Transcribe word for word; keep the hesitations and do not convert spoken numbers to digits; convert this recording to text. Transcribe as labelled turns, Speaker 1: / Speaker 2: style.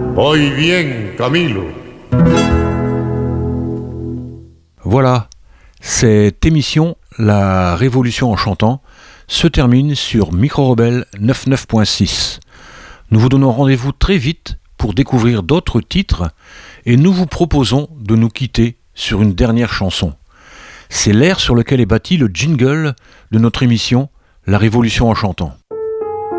Speaker 1: Muy bien, Camilo.
Speaker 2: Voilà, cette émission, La Révolution en chantant, se termine sur Micro Rebelle quatre-vingt-neuf point six. Nous vous donnons rendez-vous très vite pour découvrir d'autres titres et nous vous proposons de nous quitter sur une dernière chanson. C'est l'air sur lequel est bâti le jingle de notre émission La Révolution en chantant.